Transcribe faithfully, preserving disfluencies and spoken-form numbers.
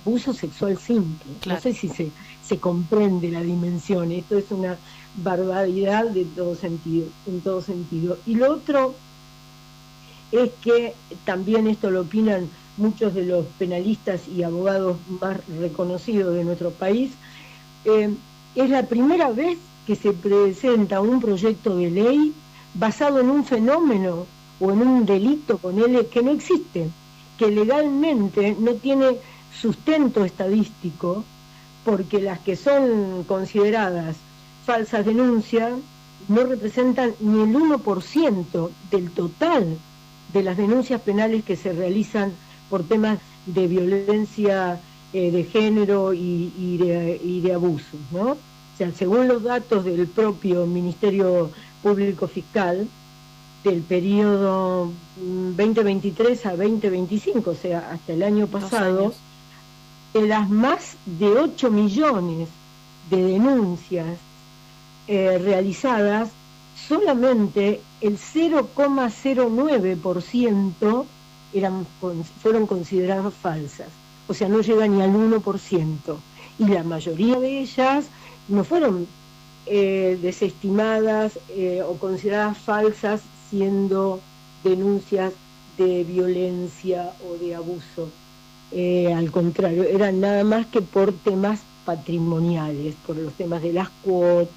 abuso sexual simple. Claro. No sé si se, se comprende la dimensión. Esto es una barbaridad de todo sentido, en todo sentido. Y lo otro es que también esto lo opinan muchos de los penalistas y abogados más reconocidos de nuestro país. Eh, es la primera vez que se presenta un proyecto de ley basado en un fenómeno o en un delito con él que no existe, que legalmente no tiene sustento estadístico, porque las que son consideradas falsas denuncias no representan ni el uno por ciento del total de las denuncias penales que se realizan por temas de violencia eh, de género y, y, de, y de abusos, ¿no? O sea, según los datos del propio Ministerio Público Fiscal, del periodo veinte veintitrés a veinte veinticinco, o sea, hasta el año pasado, de las más de ocho millones de denuncias eh, realizadas, solamente el cero coma cero nueve por ciento eran, fueron consideradas falsas, o sea, no llega ni al uno por ciento, y la mayoría de ellas no fueron eh, desestimadas eh, o consideradas falsas siendo denuncias de violencia o de abuso. Eh, al contrario, eran nada más que por temas patrimoniales, por los temas de las cuotas,